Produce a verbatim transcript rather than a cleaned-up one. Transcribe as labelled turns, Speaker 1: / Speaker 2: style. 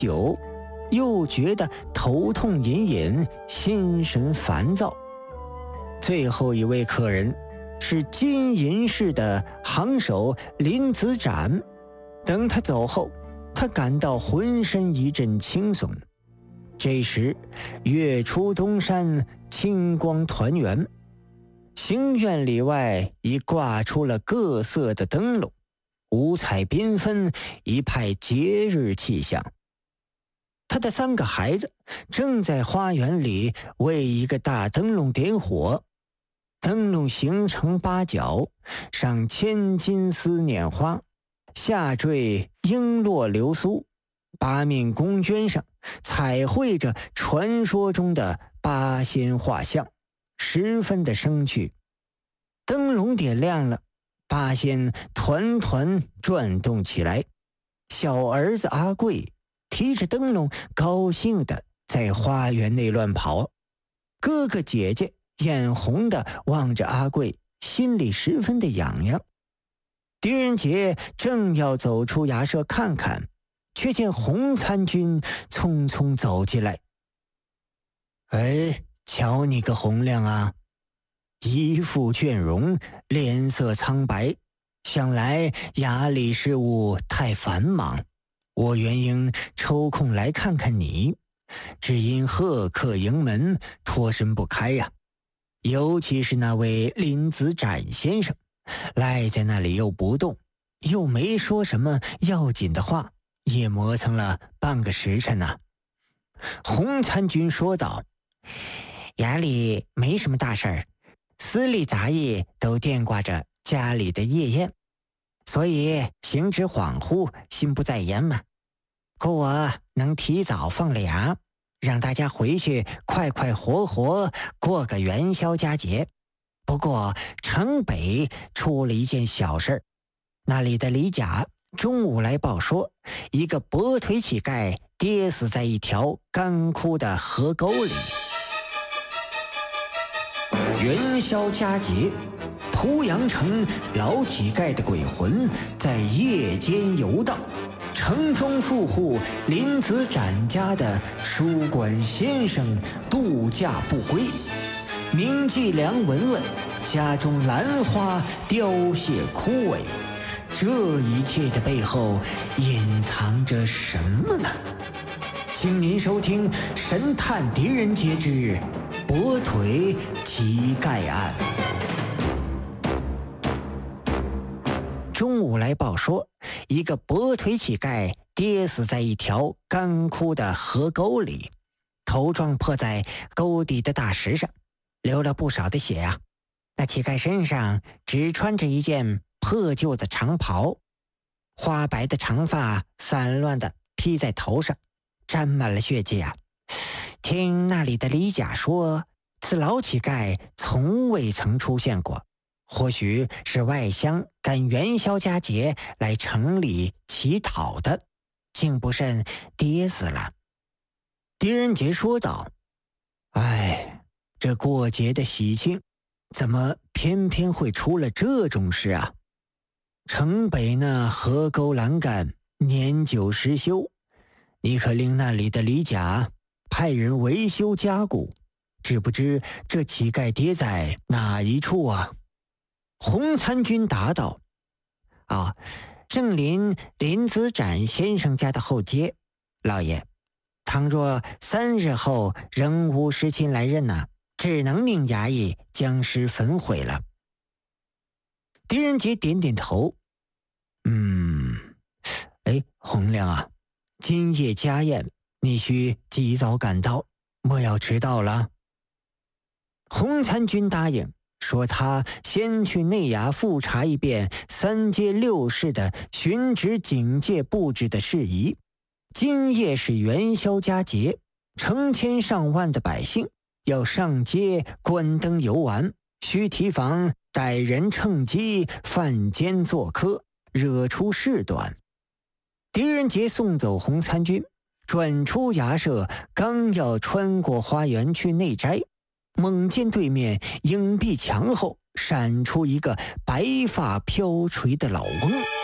Speaker 1: 久，又觉得头痛隐隐，心神烦躁。最后一位客人是金银市的行首林子展，等他走后，他感到浑身一阵轻松。这时月出东山，清光团圆，行院里外已挂出了各色的灯笼，五彩缤纷，一派节日气象。他的三个孩子正在花园里为一个大灯笼点火，灯笼形成八角，上千金丝捻花，下坠璎珞流苏，八面宫绢上彩绘着传说中的八仙画像，十分的生趣。灯笼点亮了，八仙团团转动起来，小儿子阿贵提着灯笼高兴地在花园内乱跑，哥哥姐姐眼红地望着阿贵，心里十分的痒痒。狄仁杰正要走出衙舍看看，却见洪参军匆匆走进来。哎，瞧你个洪亮啊，一副倦容，脸色苍白，想来衙里事务太繁忙，我原应抽空来看看你，只因贺客迎门，脱身不开呀、啊。尤其是那位林子展先生，赖在那里又不动，又没说什么要紧的话，也磨蹭了半个时辰呢、啊。洪参军说道：衙里没什么大事儿，司隶杂役都惦挂着家里的夜宴，所以行止恍惚，心不在焉嘛。故我能提早放了衙，让大家回去快快活活过个元宵佳节。不过城北出了一件小事，那里的李甲中午来报说，一个跛腿乞丐跌死在一条干枯的河沟里。元宵佳节，濮阳城老乞丐的鬼魂在夜间游荡，城中富户林子展家的书馆先生度假不归，名妓梁文文家中兰花凋谢枯萎，这一切的背后隐藏着什么呢？请您收听《神探狄仁杰之跛腿乞丐案》。中午来报说，一个跛腿乞丐跌死在一条干枯的河沟里，头撞破在沟底的大石上，流了不少的血啊。那乞丐身上只穿着一件破旧的长袍，花白的长发散乱地披在头上，沾满了血迹啊。听那里的李甲说，此老乞丐从未曾出现过，或许是外乡赶元宵佳节来城里乞讨的，竟不慎跌死了。狄仁杰说道：哎，这过节的喜庆，怎么偏偏会出了这种事啊？城北那河沟栏杆年久失修，你可令那里的李甲派人维修加固，只不知这乞丐跌在哪一处啊？洪参军答道：啊，正临林子展先生家的后街，老爷，倘若三日后仍无实亲来认呢，只能命衙役将尸焚毁了。狄仁杰点点头，嗯，哎，洪亮啊，今夜家宴，你需及早赶到，莫要迟到了。洪参军答应，说他先去内衙复查一遍三街六市的巡职警戒布置的事宜。今夜是元宵佳节，成千上万的百姓要上街观灯游玩，需提防歹人趁机犯奸作科，惹出事端。狄仁杰送走洪参军，转出衙舍，刚要穿过花园去内斋，猛见对面影壁墙后闪出一个白发飘垂的老翁。